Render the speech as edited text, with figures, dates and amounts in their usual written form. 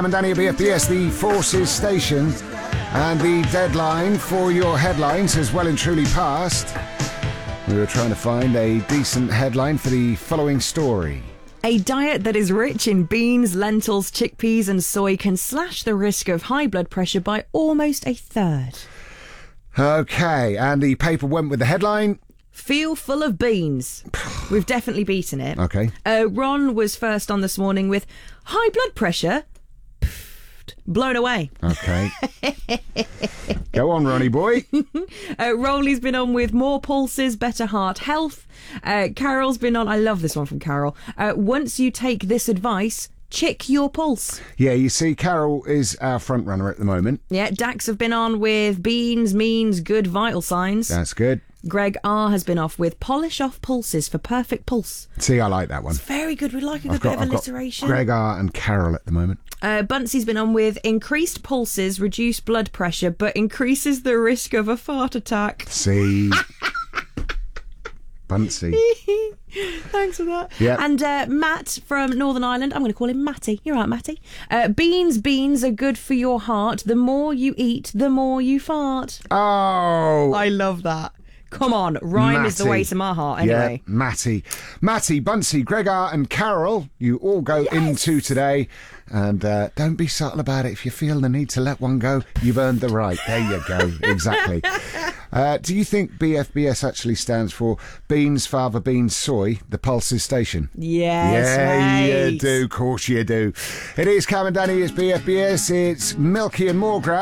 And Danny at BFBS, the Forces Station, and the deadline for your headlines has well and truly passed. We were trying to find a decent headline for the following story. A diet that is rich in beans, lentils, chickpeas and soy can slash the risk of high blood pressure by almost a third. Okay, and the paper went with the headline. Feel full of beans. We've definitely beaten it. Okay. Ron was first on this morning with high blood pressure. Blown away. Okay. Go on, Ronnie boy. Rolly's been on with more pulses, better heart health. Carol's been on, I love this one from Carol. Once you take this advice, check your pulse. Yeah, you see, Carol is our front runner at the moment. Yeah, Dax have been on with beans means good vital signs. That's good. Greg R has been off with polish off pulses for perfect pulse. See, I like that one. It's very good. We like a good bit of alliteration. Greg R and Carol at the moment. Buncey's been on with increased pulses, reduce blood pressure, but increases the risk of a fart attack. See. Buncey. Thanks for that. Yep. And Matt from Northern Ireland, I'm going to call him Matty. You're right, Matty. Beans are good for your heart. The more you eat, the more you fart. Oh. I love that. Come on, rhyme is the way to my heart anyway. Yeah, Matty, Buncey, Gregor and Carol, you all go into today. And don't be subtle about it. If you feel the need to let one go, you've earned the right. There you go. Exactly. Do you think BFBS actually stands for Beans, Father Beans, Soy, the Pulses Station? Yes, yeah, mate. you do. Of course you do. It is Cam and Danny. It's BFBS. It's Milky and Morgra.